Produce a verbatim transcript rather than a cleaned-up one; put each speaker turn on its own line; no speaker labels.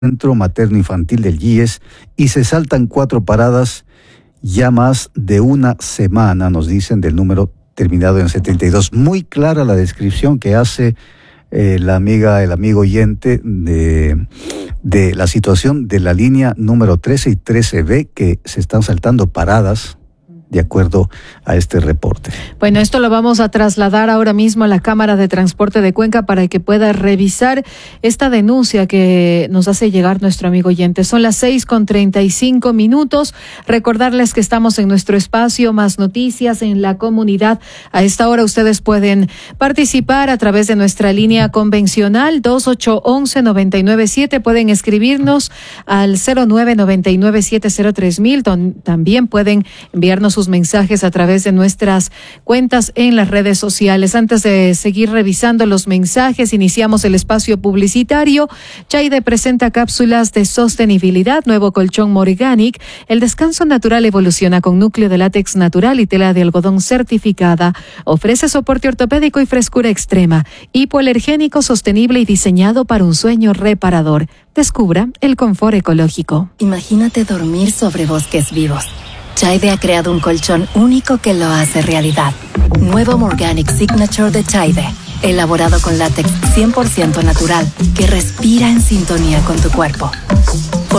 Centro Materno Infantil del I E S y se saltan cuatro paradas ya más de una semana, nos dicen, del número terminado en setenta y dos. Muy clara la descripción que hace eh, la amiga, el amigo oyente de, de la situación de la línea número trece y trece B, que se están saltando paradas de acuerdo a este reporte.
Bueno, esto lo vamos a trasladar ahora mismo a la Cámara de Transporte de Cuenca para que pueda revisar esta denuncia que nos hace llegar nuestro amigo oyente. Son las seis con treinta y cinco minutos. Recordarles que estamos en nuestro espacio Más Noticias en la comunidad. A esta hora ustedes pueden participar a través de nuestra línea convencional dos ocho uno uno nueve nueve siete. Pueden escribirnos al cero nueve nueve nueve siete cero tres mil. También pueden enviarnos sus mensajes a través de nuestras cuentas en las redes sociales. Antes de seguir revisando los mensajes, iniciamos el espacio publicitario. Chaide presenta cápsulas de sostenibilidad, nuevo colchón Morganic. El descanso natural evoluciona con núcleo de látex natural y tela de algodón certificada. Ofrece soporte ortopédico y frescura extrema. Hipoalergénico, sostenible y diseñado para un sueño reparador. Descubra el confort ecológico.
Imagínate dormir sobre bosques vivos. Chaide ha creado un colchón único que lo hace realidad. Nuevo Morganic Signature de Chaide, elaborado con látex cien por ciento natural, que respira en sintonía con tu cuerpo.